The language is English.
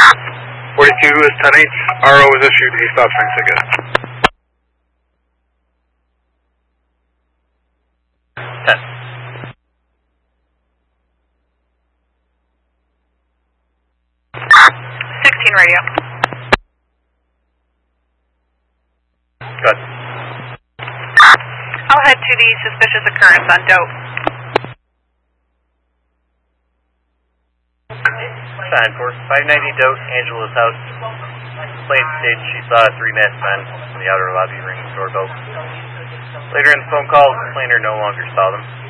42 is 10-8. RO was issued a stop sign ticket. 10. 16 radio. Good. I'll head to the suspicious occurrence on dope. Sign for 590 Dote, Angela's house. Complaint states she saw 3 masked men in the outer lobby ringing the doorbell. Later in the phone call, the complainer no longer saw them.